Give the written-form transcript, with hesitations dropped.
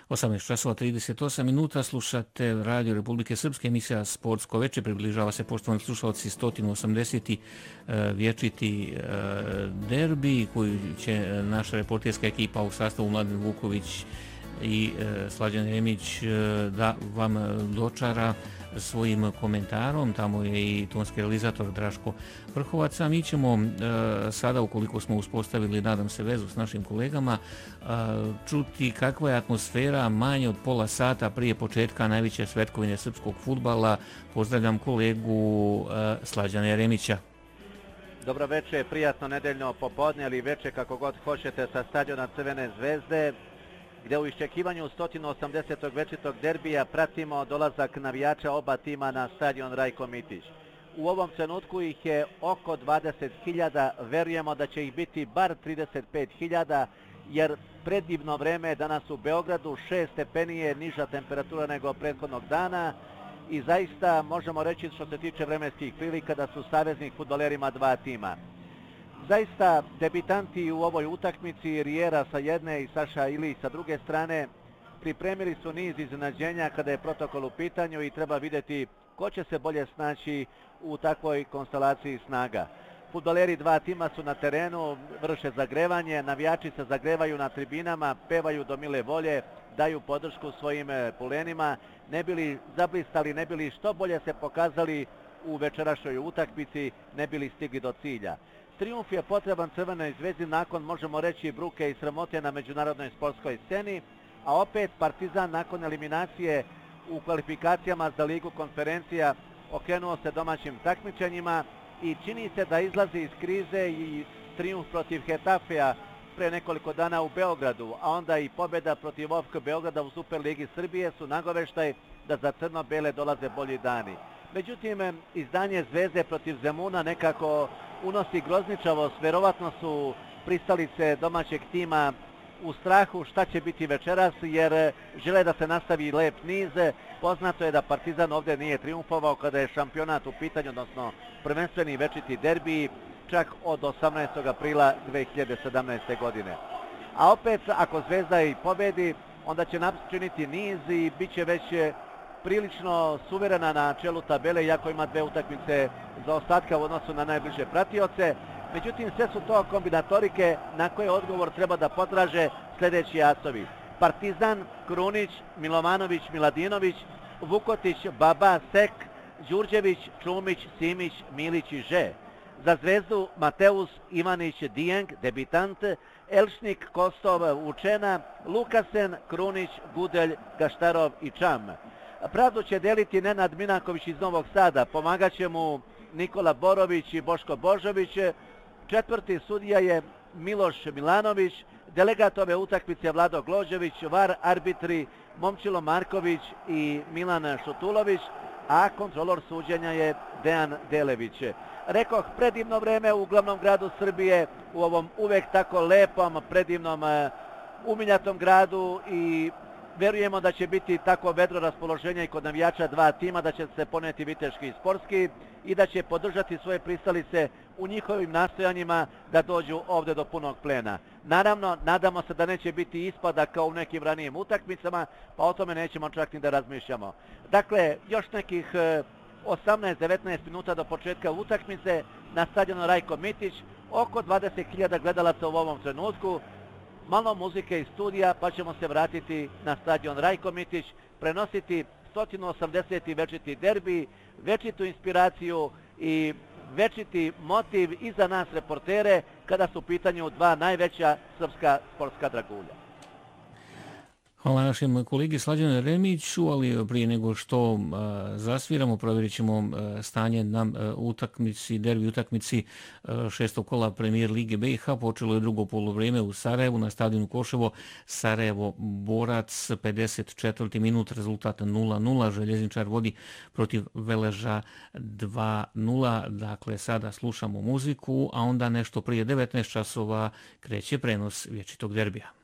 18 časova 38 minuta, slušate Radio Republike Srpske, emisija Sportsko veče, približava se, poštovani slušalci, 180. vječiti derbi koju će naša reporterska ekipa u sastavu Mladen Vuković i Slađan Remić da vam dočara svojim komentarom. Tamo je i tonski realizator Draško Vrhovac. Mi ćemo sada, ukoliko smo uspostavili, nadam se, vezu s našim kolegama, čuti kakva je atmosfera manje od pola sata prije početka najveće svetkovine srpskog fudbala. Pozdravljam kolegu Slađana Jeremića. Dobro večer, prijatno nedeljno popodne ili večer kako god hoćete sa stadiona Crvene zvezde, gdje u iščekivanju 180. večitog derbija pratimo dolazak navijača oba tima na stadion Rajko Mitić. U ovom trenutku ih je oko 20.000, verujemo da će ih biti bar 35.000, jer predivno vreme je danas u Beogradu, 6 stepeni je niža temperatura nego prethodnog dana i zaista možemo reći što se tiče vremenskih prilika da su saveznih fudbalerima dva tima. Zaista debitanti u ovoj utakmici, Rijera sa jedne i Saša Ilić sa druge strane, pripremili su niz iznenađenja kada je protokol u pitanju i treba vidjeti ko će se bolje snaći u takvoj konstelaciji snaga. Fudbaleri dva tima su na terenu, vrše zagrevanje, navijači se zagrevaju na tribinama, pevaju do mile volje, daju podršku svojim pulenima, ne bili zablistali, ne bili što bolje se pokazali u večerašnjoj utakmici, ne bili stigli do cilja. Trijumf je potreban Crvenoj zvezdi nakon, možemo reći, bruke i sramote na međunarodnoj sportskoj sceni, a opet Partizan nakon eliminacije u kvalifikacijama za Ligu konferencija okrenuo se domaćim takmičenjima i čini se da izlazi iz krize i trijumf protiv Hetafea pre nekoliko dana u Beogradu, a onda i pobjeda protiv OFK Beograda u Superligi Srbije su nagoveštaj da za crno-bele dolaze bolji dani. Međutim, izdanje Zvezde protiv Zemuna nekako unosi grozničavost, verovatno su pristalice domaćeg tima u strahu šta će biti večeras, jer žele da se nastavi lep niz. Poznato je da Partizan ovdje nije triumfovao kada je šampionat u pitanju, odnosno prvenstveni večiti derbi, čak od 18. aprila 2017. godine. A opet, ako Zvezda i pobedi, onda će načiniti niz i bit će već prilično suverena na čelu tabele, iako ima dve utakmice za ostatka u odnosu na najbliže pratioce. Međutim, sve su to kombinatorike na koje odgovor treba da potraže sljedeći asovi: Partizan, Krunić, Milovanović, Miladinović, Vukotić, Baba, Sek, Đurđević, Čumić, Simić, Milić i Že. Za Zvezdu Mateus, Ivanić, Dijeng, debitant, Elšnik, Kostov, Učena, Lukasen, Krunić, Gudelj, Gaštarov i Čam. Pravdu će deliti Nenad Minaković iz Novog Sada, pomagat će mu Nikola Borović i Boško Božović. Četvrti sudija je Miloš Milanović, delegat ove utakmice Vlado Gložević, VAR arbitri Momčilo Marković i Milan Šutulović, a kontrolor suđenja je Dejan Delević. Rekoh, predivno vreme u glavnom gradu Srbije, u ovom uvek tako lepom, predivnom, umiljatom gradu i verujemo da će biti tako vedro raspoloženje i kod navijača dva tima, da će se poneti viteški i sportski i da će podržati svoje pristalice u njihovim nastojanjima da dođu ovdje do punog plena. Naravno, nadamo se da neće biti ispada kao u nekim ranijim utakmicama, pa o tome nećemo čak ni da razmišljamo. Dakle, još nekih 18-19 minuta do početka utakmice na stadionu Rajko Mitić, oko 20.000 gledalaca u ovom trenutku. Malo muzike iz studija, pa ćemo se vratiti na stadion Rajko Mitić, prenositi 180. večiti derbi, večitu inspiraciju i večiti motiv i za nas reportere kada su u pitanju dva najveća srpska sportska dragulja. Hvala našem kolegi Slađanu Remiću, ali prije nego što zasviramo, provjerit ćemo stanje na utakmici, derbi utakmici šestog kola Premier Lige BiH. Počelo je drugo poluvreme u Sarajevu na stadionu Koševo. Sarajevo Borac, 54. minut, rezultat 0-0. Željezničar vodi protiv Veleža 2-0. Dakle, sada slušamo muziku, a onda nešto prije 19 časova kreće prenos vječitog derbija.